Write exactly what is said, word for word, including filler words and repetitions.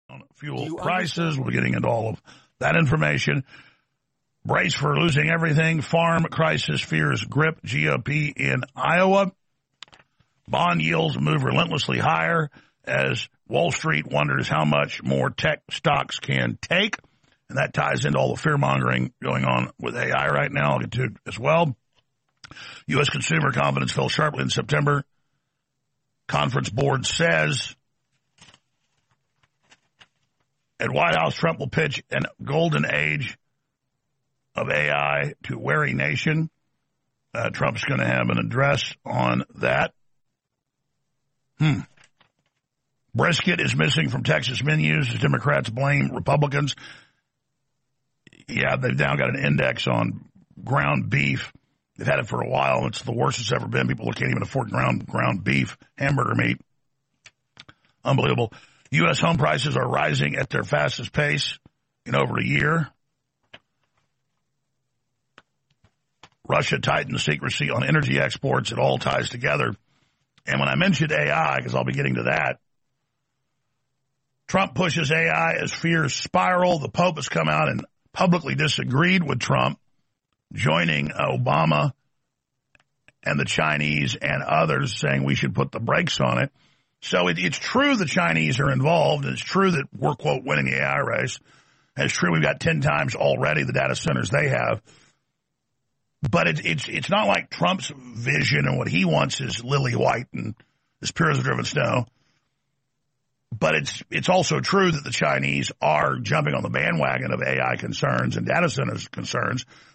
on fuel prices. We'll be getting into all of that information. Brace for losing everything. Farm crisis fears grip G O P in Iowa. Bond yields move relentlessly higher as Wall Street wonders how much more tech stocks can take. And that ties into all the fear-mongering going on with A I right now. I'll get to it as well. U S consumer confidence fell sharply in September. Conference board says at White House, Trump will pitch a golden age of A I to wary nation. Uh, Trump's going to have an address on that. Hmm. Brisket is missing from Texas menus as Democrats blame Republicans. Yeah, they've now got an index on ground beef. They've had it for a while. It's the worst it's ever been. People can't even afford ground ground beef, hamburger meat. Unbelievable. U S home prices are rising at their fastest pace in over a year. Russia tightens secrecy on energy exports. It all ties together. And when I mentioned A I, because I'll be getting to that, Trump pushes A I as fears spiral. The Pope has come out and publicly disagreed with Trump, joining Obama and the Chinese and others saying we should put the brakes on it. So it, it's true the Chinese are involved, and it's true that we're, quote, winning the A I race. And it's true we've got ten times already the data centers they have. But it, it's it's not like Trump's vision and what he wants is lily white and as pure as the driven snow. But it's it's also true that the Chinese are jumping on the bandwagon of A I concerns and data centers concerns.